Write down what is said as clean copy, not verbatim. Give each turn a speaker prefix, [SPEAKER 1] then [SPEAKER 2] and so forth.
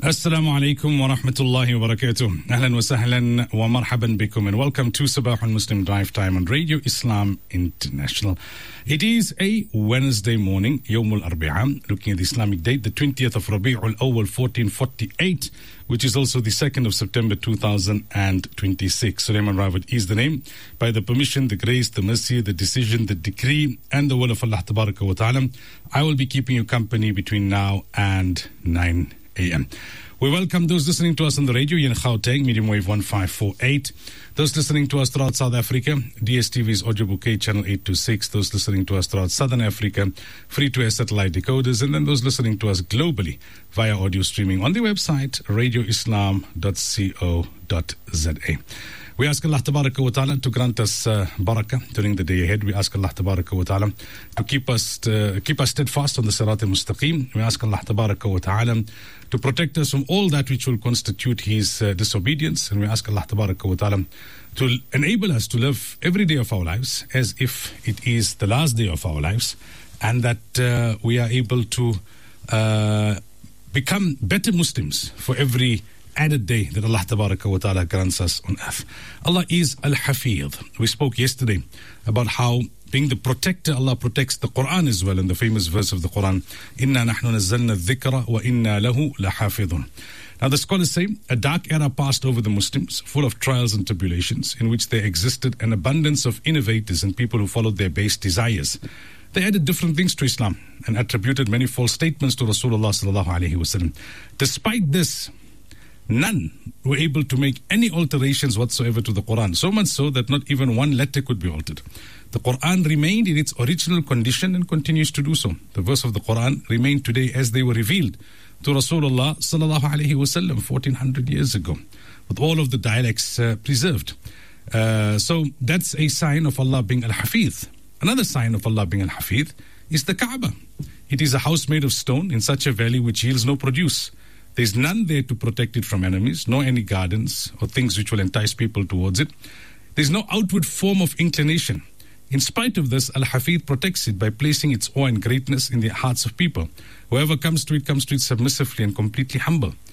[SPEAKER 1] Assalamu alaikum wa rahmatullahi wa barakatuh. Ahlan wa sahlan wa marhaban bikum, and welcome to Sabah al-Muslim Drive Time on Radio Islam International. It is a Wednesday morning, Yawmul Arbi'a, looking at the Islamic date, the 20th of Rabi'ul Awwal 1448, which is also the 2nd of September 2026. Sulaiman Rawat is the name. By the permission, the grace, the mercy, the decision, the decree, and the will of Allah Tabaraka wa Ta'ala, I will be keeping you company between now and 9 a.m. We welcome those listening to us on the radio in Gauteng, medium wave 1548. Those listening to us throughout South Africa, DSTV's audio bouquet, channel 826. Those listening to us throughout Southern Africa, free-to-air satellite decoders. And then those listening to us globally via audio streaming on the website, radioislam.co.za. We ask Allah Tabaraka wa Ta'ala to grant us barakah during the day ahead. We ask Allah Tabaraka wa Ta'ala to keep us steadfast on the Sirat al-Mustaqim. We ask Allah Tabaraka wa Ta'ala to protect us from all that which will constitute His disobedience. And we ask Allah Tabaraka wa Ta'ala to enable us to live every day of our lives as if it is the last day of our lives, and that we are able to become better Muslims for every added day that Allah Tabaraka wa Ta'ala grants us on earth. Allah is Al-Hafidh. We spoke yesterday about how, being the protector, Allah protects the Quran as well, in the famous verse of the Quran, Inna nahnu nazzalna dhikra wa inna lahu lahafidhun. Now the scholars say a dark era passed over the Muslims, full of trials and tribulations, in which there existed an abundance of innovators and people who followed their base desires. They added different things to Islam and attributed many false statements to Rasulullah sallallahu alaihi wasallam. Despite this, none were able to make any alterations whatsoever to the Quran, so much so that not even one letter could be altered. The Quran remained in its original condition and continues to do so. The verse of the Quran remain today as they were revealed to Rasulullah sallallahu alaihi wasallam 1400 years ago, with all of the dialects preserved. So that's a sign of Allah being Al-Hafidh. Another sign of Allah being Al-Hafidh is the Kaaba. It is a house made of stone in such a valley which yields no produce. There's none there to protect it from enemies, nor any gardens or things which will entice people towards it. There's no outward form of inclination. In spite of this, Al-Hafidh protects it by placing its awe and greatness in the hearts of people. Whoever comes to it submissively and completely humble.